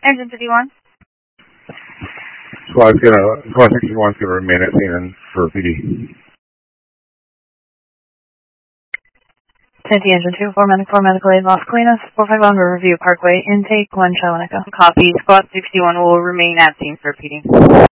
Engine 51. Squad 61's gonna remain at scene for PD. Safety Engine 2, 4 medical aid, Las Colinas, 451 Riverview Parkway, intake 1 Shell Echo. Copy. Squad 61 will remain at scene for PD.